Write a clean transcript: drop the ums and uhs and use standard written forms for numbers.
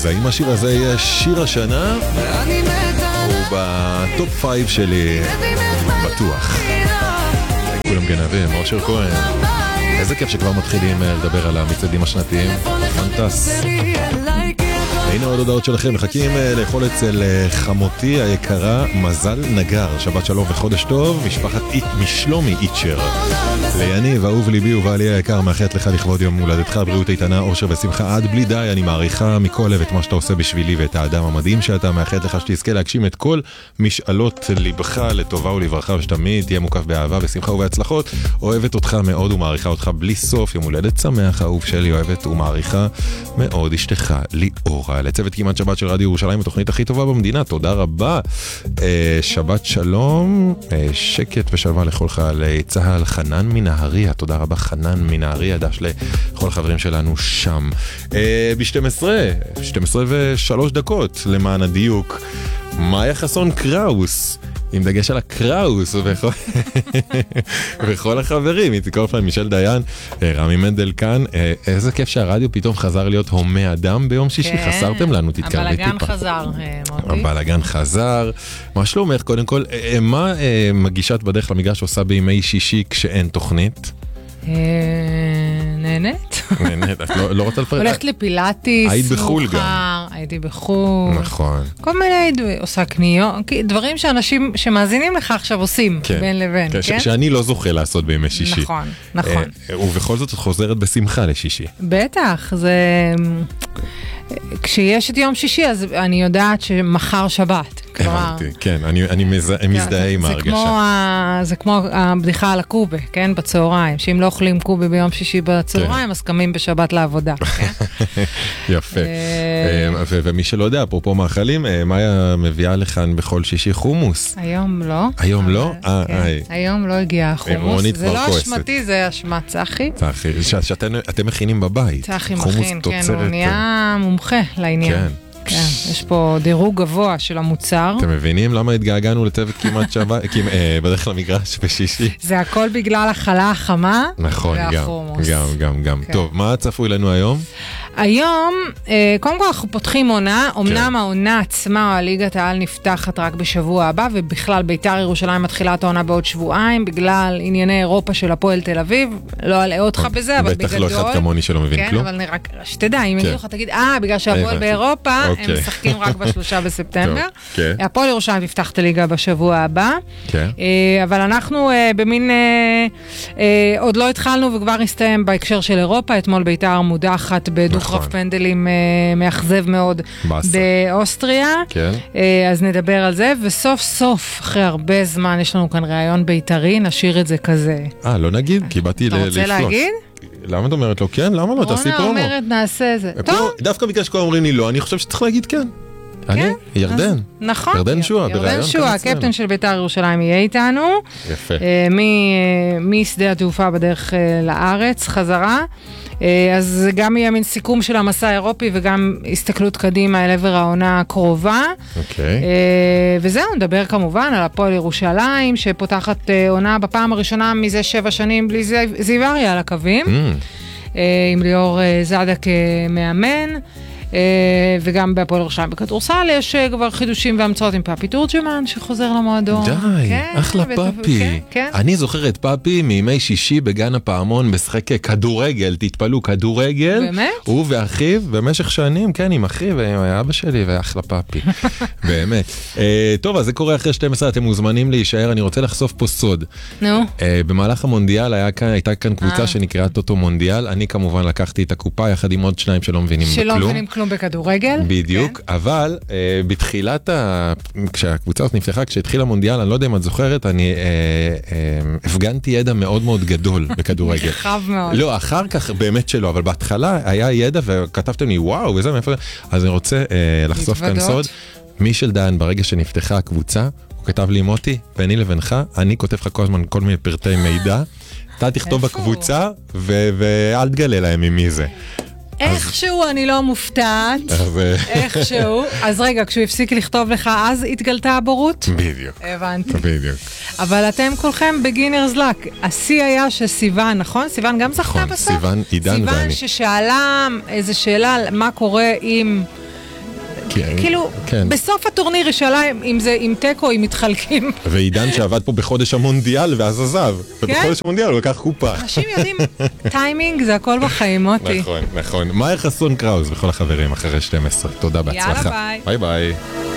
אז האם השיר הזה יהיה שיר השנה? הוא בטופ 5 שלי בטוח. כולם גנבים, אושר כהן. איזה כיף שכבר מתחילים לדבר על המצעדים השנתיים. פנטס. הנה עוד הודעות שלכם, מחכים לאכול אצל חמותי היקרה מזל נגר, שבת שלום וחודש טוב, משפחת משלומי איצ'ר. ליניב, אהוב ליבי ובעלי היקר, מאחלת לך לכבוד יום הולדתך, בריאות איתנה, אושר ושמחה עד בלי די. אני מעריכה מכל לב את מה שאתה עושה בשבילי ואת האדם המדהים שאתה, מאחלת לך שתזכה להגשים את כל משאלות ליבך לטובה ולברכה, ושתמיד תהיה מוקף באהבה ושמחה ובהצלחות. אוהבת אותך מאוד ומעריכה אותך בלי סוף. יום הולדת שמח, אהוב שלי, אוהבת ומעריכה מאוד אשתך ליאורה. לצוות כמעט שבת של רדיו ירושלים, התוכנית הכי טובה במדינה, תודה רבה. שבת שלום, שקט ושלווה לכל חיילי צהל. חנן מנהריה, תודה רבה חנן מנהריה, דש לכל החברים שלנו שם. ב-12 ו3 דקות למען הדיוק, מאיה חסון קראוס, עם דגש על הקראוס וכל החברים, איתי קורפלן, מישל דיין, רמי מנדל כאן. איזה כיף שהרדיו פתאום חזר להיות הומה אדם ביום שישי, חסרתם לנו, תתקרבי טיפה. הבלגן חזר, מוטי. הבלגן חזר. מה שלומך קודם כל? מה מגישת בדרך למגרש עושה בימי שישי כשאין תוכנית? נהנית? נהנית, את לא רוצה לפרט? הולכת לפילאטיס, היית בחול גם. הייתי בחול. נכון. כל מיני, עושה קניות, דברים שאנשים שמאזינים לך עכשיו עושים, בין לבין, כן? שאני לא זוכה לעשות בימי שישי. נכון, נכון. ובכל זאת את חוזרת בשמחה לשישי. בטח, זה... כשיש את יום שישי, אז אני יודעת שמחר שבת. הבנתי, כן, אני מזדהה עם ההרגשה. זה כמו הבדיחה על הקובה, כן, בצהריים, שאם לא אוכלים קובה ביום שישי בצהריים, אז קמים בשבת לעבודה. יפה. ומי שלא יודע, אפרופו מאכלים, מאיה מביאה לכאן בכל שישי חומוס. היום לא. היום לא? היום לא הגיע החומוס. זה לא אשמתי, זה אשמת צחי. צחי, שאתם מכינים בבית. צחי מכין, כן, הוא נהיה מומחה לעניין. כן. כן, יש פה דירוג גבוה של המוצר. אתם מבינים למה התגעגענו לצוות כמעט שבת, בדרך למיגרש בשישי? זה הכל בגלל החלה החמה. נכון, גם. טוב, מה צפוי לנו היום? היום, קודם כל אנחנו פותחים עונה, אמנם העונה עצמה, הליגת העל נפתחת רק בשבוע הבא, ובכלל בית"ר ירושלים מתחילה את העונה בעוד שבועיים, בגלל ענייני אירופה של הפועל תל אביב, לא אלאה אותך בזה, אבל בגדול. בטח לא אחד כמוני שלא מבין כלום. כן, אבל רק שתדע, אם יגידו לך, תגיד, בגלל שהפועל באירופה, הם משחקים רק ב3 בספטמבר. הפועל ירושלים תפתח את הליגה בשבוע הבא, אבל אנחנו במין, עוד לא התחלנו וכבר הסתיים בהקשר של אירופה, אתמול בית"ר מודחת בדו-קרב פנדלים מאכזב מאוד באוסטריה, אז נדבר על זה, וסוף סוף, אחרי הרבה זמן, יש לנו כאן ראיון בית"רי, נשאיר את זה כזה. לא נגיד, כי באתי לפלוש. אתה רוצה להגיד? למה את אומרת לו כן? למה לא? תעשי פרומו. רונה אומרת נעשה זה. טוב. דווקא בגלל שכל אומרים לי לא, אני חושב שצריך להגיד כן. אני? ירדן. נכון. ירדן שועה. ירדן שועה, הקפטן של בית"ר ירושלים יהיה איתנו. יפה. משדה התעופה בדרך לארץ, חזרה. אז זה גם יהיה מין סיכום של המסע האירופי וגם הסתכלות קדימה אל עבר העונה הקרובה. אוקיי. וזהו, נדבר כמובן על הפועל ירושלים, שפותחת עונה בפעם הראשונה מזה 7 שנים בלי זיו אריה על הקווים. עם ליאור זאדה כמאמן. וגם בהפועל ירושלים בכדורסל יש כבר חידושים והמצאות עם פאפי תורג'מן שחוזר למועדון. די, אחלה פאפי. אני זוכר את פאפי מימי שישי בגן הפעמון משחק כדורגל, תתפלו, כדורגל. באמת? הוא ואחיו במשך שנים, כן, עם אחיו ועם אבא שלי, ואחלה פאפי. באמת. טוב, אז זה קורה אחרי 12, אתם מוזמנים להישאר, אני רוצה לחשוף פה סוד. נו. במהלך המונדיאל הייתה כאן קבוצה שנקראה טוטו מונדיאל, אני כמובן לקחתי את הקופה יחד עם עוד 2 שלא מבינים כלום. בכדורגל. בדיוק, אבל בתחילת, כשהקבוצה הזאת נפתחה, כשהתחיל המונדיאל, אני לא יודע אם את זוכרת, אני הפגנתי ידע מאוד מאוד גדול בכדורגל. רחב מאוד. לא, אחר כך באמת שלא, אבל בהתחלה היה ידע וכתבתם לי וואו, וזה מאיפה, אז אני רוצה לחשוף כאן סוד. מישל דיין, ברגע שנפתחה הקבוצה, הוא כתב לי מוטי, ביני לבינך, אני כותב לך כל הזמן כל מיני פרטי מידע, אתה תכתוב בקבוצה ואל תגלה להם ממי זה. איכשהו אני לא מופתעת, איכשהו, אז רגע, כשהוא הפסיק לכתוב לך, אז התגלתה הבורות? בדיוק. הבנתי. בדיוק. אבל אתם כולכם בגינרס לק, השיא היה שסיוון, נכון? סיוון גם זכתה בסוף? סיוון, עידן ואני. סיוון ששאלה איזו שאלה, מה קורה אם כאילו, בסוף הטורניר ישאלה אם זה עם טקו, אם מתחלקים. ועידן שעבד פה בחודש המונדיאל ואז עזב. ובחודש המונדיאל הוא לקח קופה. אנשים יודעים, טיימינג זה הכל בחיים, מוטי. נכון, נכון. מאיה חסון קראוס וכל החברים אחרי 12. תודה, בהצלחה. יאללה, ביי. ביי ביי.